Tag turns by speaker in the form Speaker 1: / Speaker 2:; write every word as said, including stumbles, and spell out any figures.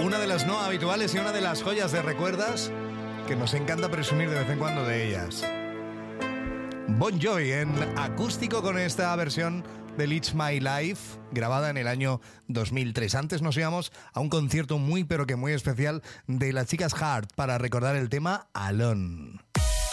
Speaker 1: una de las no habituales y una de las joyas de recuerdas que nos encanta presumir de vez en cuando de ellas. Bon Jovi en acústico con esta versión del It's My Life, grabada en el año dos mil tres. Antes nos íbamos a un concierto muy pero que muy especial de las chicas Heart para recordar el tema Alone.